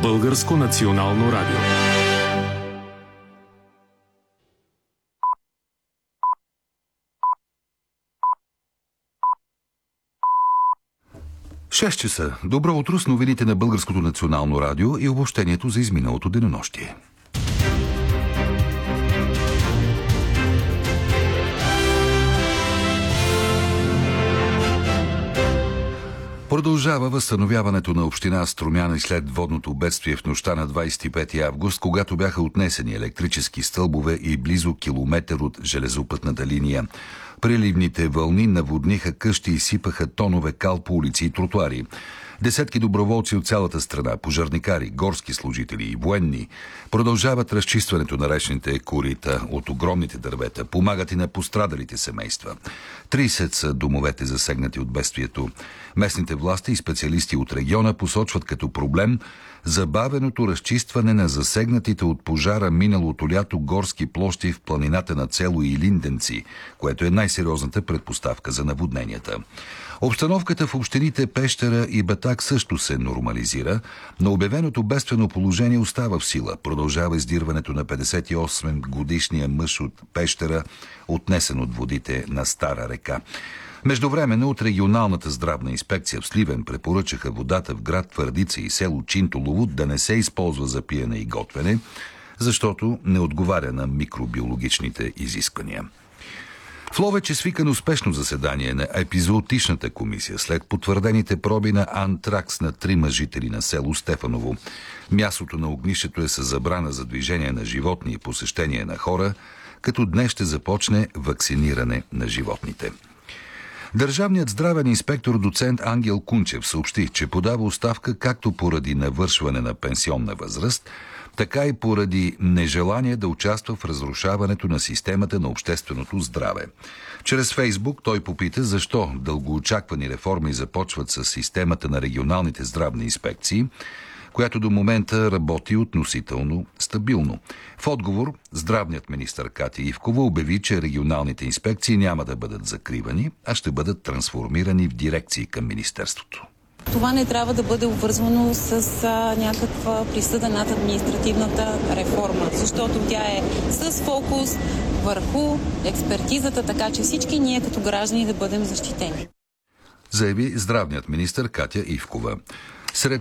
Българско национално радио. Шест часа. Добро утро с новините на Българското национално радио и обобщението за изминалото денонощие. Продължава възстановяването на община Струмяни след водното бедствие в нощта на 25 август, когато бяха отнесени електрически стълбове и близо километър от железопътната линия. Приливните вълни наводниха къщи и сипаха тонове кал по улици и тротуари. Десетки доброволци от цялата страна, пожарникари, горски служители и военни, продължават разчистването на речните корита от огромните дървета, помагат и на пострадалите семейства. 30 са домовете засегнати от бедствието. Местните власти и специалисти от региона посочват като проблем забавеното разчистване на засегнатите от пожара миналото лято горски площи в планината на село Илинденци, което е най-сериозната предпоставка за наводненията. Обстановката в общините Пещера и Батак също се нормализира, но обявеното бедствено положение остава в сила. Продължава издирването на 58-годишния мъж от Пещера, отнесен от водите на Стара река. Междувременно от регионалната здравна инспекция в Сливен препоръчаха водата в град Твърдица и село Чинтулово да не се използва за пиене и готвене, защото не отговаря на микробиологичните изисквания. В Ловеч е свикано успешно заседание на епизоотичната комисия след потвърдените проби на антракс на 3 жители на село Стефаново. Мястото на огнището е със забрана за движение на животни и посещение на хора, като днес ще започне вакциниране на животните. Държавният здравен инспектор доцент Ангел Кунчев съобщи, че подава оставка както поради навършване на пенсионна възраст, така и поради нежелание да участва в разрушаването на системата на общественото здраве. Чрез Фейсбук той попита защо дългоочаквани реформи започват с системата на регионалните здравни инспекции, която до момента работи относително стабилно. В отговор, здравният министър Катя Ивкова обяви, че регионалните инспекции няма да бъдат закривани, а ще бъдат трансформирани в дирекции към министерството. Това не трябва да бъде обвързвано с някаква присъда над административната реформа, защото тя е с фокус върху експертизата, така че всички ние като граждани да бъдем защитени. Заяви здравният министър Катя Ивкова. Сред